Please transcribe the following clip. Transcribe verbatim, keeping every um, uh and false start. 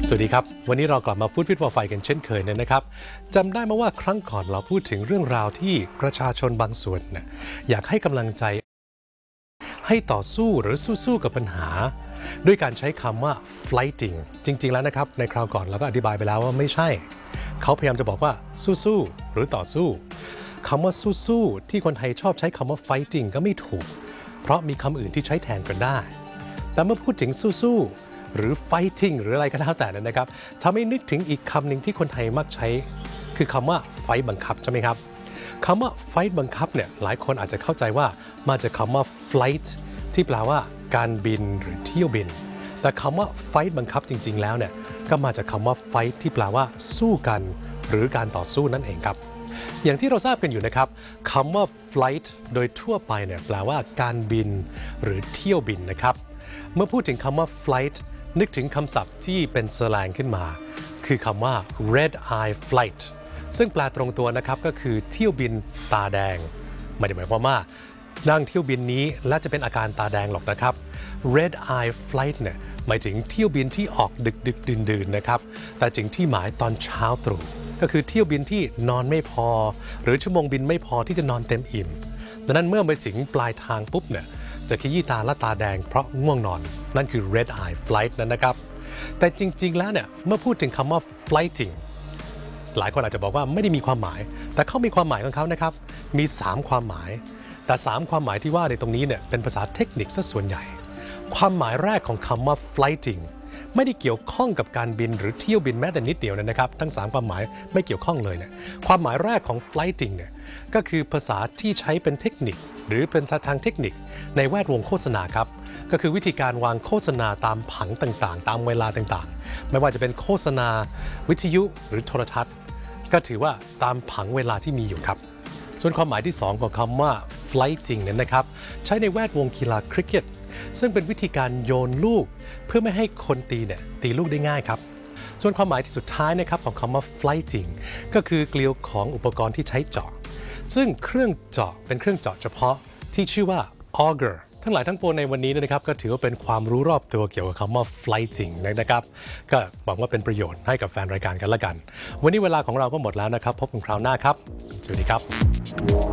สวัสดีครับวันนี้เรากลับมาฟู้ดฟิตฟอร์ไฟกันเช่นเคยนะครับจำได้ไหมว่าครั้งก่อนเราพูดถึงเรื่องราวที่ประชาชนบางส่วนเนี่ยอยากให้กำลังใจให้ต่อสู้หรือสู้ๆกับปัญหาด้วยการใช้คำว่า fighting จริงๆแล้วนะครับในคราวก่อนเราก็อธิบายไปแล้วว่าไม่ใช่เขาพยายามจะบอกว่าสู้ๆหรือต่อสู้คำว่าสู้ๆที่คนไทยชอบใช้คำว่า fighting ก็ไม่ถูกเพราะมีคำอื่นที่ใช้แทนกันได้แต่เมื่อพูดถึงสู้ๆหรือ fighting หรืออะไรก็แล้วแต่นะครับทำให้นึกถึงอีกคำหนึ่งที่คนไทยมักใช้คือคำว่า fight บังคับใช่ไหมครับคำว่า fight บังคับเนี่ยหลายคนอาจจะเข้าใจว่ามาจากคำว่า flight ที่แปลว่าการบินหรือเที่ยวบินแต่คำว่า fight บังคับจริงๆแล้วเนี่ยก็มาจากคำว่า fight ที่แปลว่าสู้กันหรือการต่อสู้นั่นเองครับอย่างที่เราทราบกันอยู่นะครับคำว่า flight โดยทั่วไปเนี่ยแปลว่าการบินหรือเที่ยวบินนะครับเมื่อพูดถึงคำว่า flight นึกถึงคำศัพท์ที่เป็นสแลงขึ้นมาคือคำว่า red eye flight ซึ่งแปลตรงตัวนะครับก็คือเที่ยวบินตาแดงไม่ได้หมายความว่านั่งเที่ยวบินนี้และจะเป็นอาการตาแดงหรอกนะครับ red eye flight เนี่ยหมายถึงเที่ยวบินที่ออกดึกดึกดื่นดื่นนะครับแต่ถึงที่หมายตอนเช้าตรู่ก็คือเที่ยวบินที่นอนไม่พอหรือชั่วโมงบินไม่พอที่จะนอนเต็มอิ่มดังนั้นเมื่อไปถึงปลายทางปุ๊บเนี่ยจะขยี้ตาและตาแดงเพราะง่วงนอนนั่นคือ red eye flight นั่นนะครับแต่จริงๆแล้วเนี่ยเมื่อพูดถึงคำว่า flighting หลายคนอาจจะบอกว่าไม่ได้มีความหมายแต่เขามีความหมายของเขานะครับมีสามความหมายแต่สามความหมายที่ว่าในตรงนี้เนี่ยเป็นภาษาเทคนิคซะส่วนใหญ่ความหมายแรกของคำว่า flighting ไม่ได้เกี่ยวข้องกับการบินหรือเที่ยวบินแม้แต่นิดเดียวนะครับทั้งสามความหมายไม่เกี่ยวข้องเลยเนี่ยความหมายแรกของ flighting เนี่ยก็คือภาษาที่ใช้เป็นเทคนิคหรือเป็นทางเทคนิคในแวดวงโฆษณาครับก็คือวิธีการวางโฆษณาตามผังต่างๆตามเวลาต่างๆไม่ว่าจะเป็นโฆษณาวิทยุหรือโทรทัศน์ก็ถือว่าตามผังเวลาที่มีอยู่ครับส่วนความหมายที่สองของคำว่า flighting เนี่ยนะครับใช้ในแวดวงกีฬาคริกเก็ตซึ่งเป็นวิธีการโยนลูกเพื่อไม่ให้คนตีเนี่ยตีลูกได้ง่ายครับส่วนความหมายที่สุดท้ายนะครับของคำว่า flighting ก็คือเกลียวของอุปกรณ์ที่ใช้เจาะซึ่งเครื่องเจาะเป็นเครื่องเจาะเฉพาะที่ชื่อว่า auger ทั้งหลายทั้งปวงในวันนี้นะครับก็ถือว่าเป็นความรู้รอบตัวเกี่ยวกับคำว่า flighting นะครับก็หวังว่าเป็นประโยชน์ให้กับแฟนรายการกันละกันวันนี้เวลาของเราก็หมดแล้วนะครับพบกันคราวหน้าครับสวัสดีครับ